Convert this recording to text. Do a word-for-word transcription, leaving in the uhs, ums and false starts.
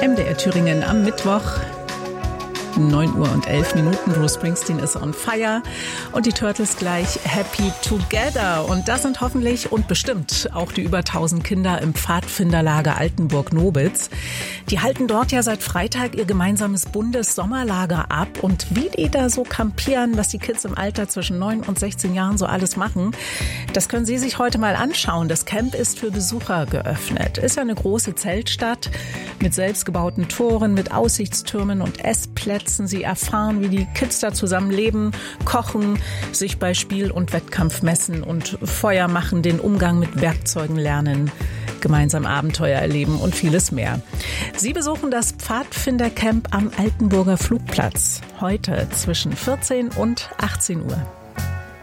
M D R Thüringen am Mittwoch. neun Uhr und elf Minuten. Bruce Springsteen ist on fire und die Turtles gleich happy together. Und das sind hoffentlich und bestimmt auch die über tausend Kinder im Pfadfinderlager Altenburg-Nobitz. Die halten dort ja seit Freitag ihr gemeinsames Bundessommerlager ab. Und wie die da so campieren, was die Kids im Alter zwischen neun und sechzehn Jahren so alles machen, das können Sie sich heute mal anschauen. Das Camp ist für Besucher geöffnet. Ist ja eine große Zeltstadt mit selbstgebauten Toren, mit Aussichtstürmen und Essplätzen. Sie erfahren, wie die Kids da zusammen leben, kochen, sich bei Spiel und Wettkampf messen und Feuer machen, den Umgang mit Werkzeugen lernen, gemeinsam Abenteuer erleben und vieles mehr. Sie besuchen das Pfadfindercamp am Altenburger Flugplatz heute zwischen vierzehn und achtzehn Uhr.